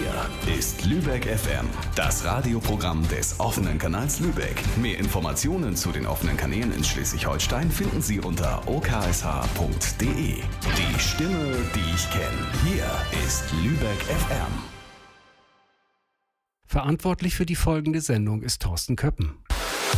Hier ist Lübeck FM, das Radioprogramm des offenen Kanals Lübeck. Mehr Informationen zu den offenen Kanälen in Schleswig-Holstein finden Sie unter oksh.de. Die Stimme, die ich kenne. Hier ist Lübeck FM. Verantwortlich für die folgende Sendung ist Thorsten Köppen.